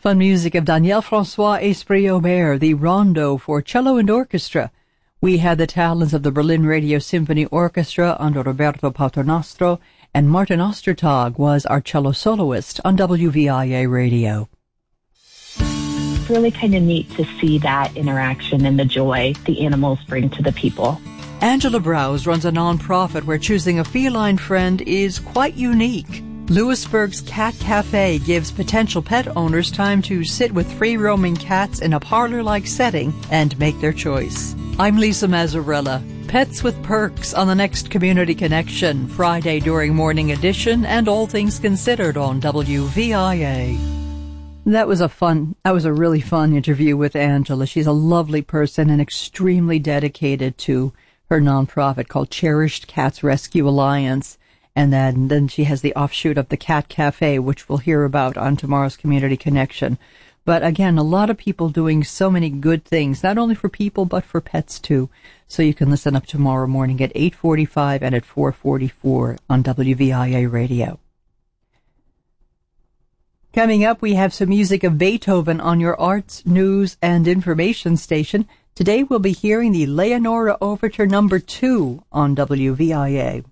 Fun music of Daniel François Esprit-Aubert, the Rondo for cello and orchestra. We had the talents of the Berlin Radio Symphony Orchestra under Roberto Paternostro, and Martin Ostertag was our cello soloist on WVIA Radio. It's really kind of neat to see that interaction and the joy the animals bring to the people. Angela Browse runs a nonprofit where choosing a feline friend is quite unique. Lewisburg's Cat Cafe gives potential pet owners time to sit with free-roaming cats in a parlor-like setting and make their choice. I'm Lisa Mazzarella. Pets with Perks on the next Community Connection, Friday during Morning Edition and All Things Considered on WVIA. That was a really fun interview with Angela. She's a lovely person and extremely dedicated to her nonprofit called Cherished Cats Rescue Alliance. And then she has the offshoot of the Cat Cafe, which we'll hear about on tomorrow's Community Connection. But again, a lot of people doing so many good things, not only for people, but for pets too. So you can listen up tomorrow morning at 8:45 and at 4:44 on WVIA Radio. Coming up, we have some music of Beethoven on your arts, news, and information station. Today we'll be hearing the Leonora Overture No. 2 on WVIA.